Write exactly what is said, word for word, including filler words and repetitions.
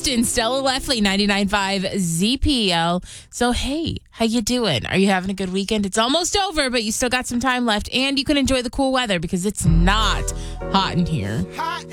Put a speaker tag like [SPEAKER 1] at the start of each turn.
[SPEAKER 1] Austin, Stella Leffley, ninety-nine point five Z P L. So, hey, how you doing? Are you having a good weekend? It's almost over, but you still got some time left, and you can enjoy the cool weather because it's not hot in here.
[SPEAKER 2] Hot